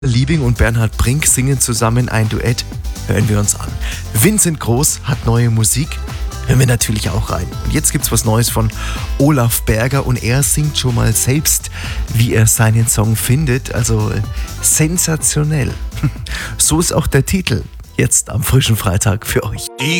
Liebing und Bernhard Brink singen zusammen ein Duett. Hören wir uns an. Vincent Groß hat neue Musik. Hören wir natürlich auch rein. Und jetzt gibt's was Neues von Olaf Berger und er singt schon mal selbst, wie er seinen Song findet. Also sensationell. So ist auch der Titel. Jetzt am frischen Freitag für euch.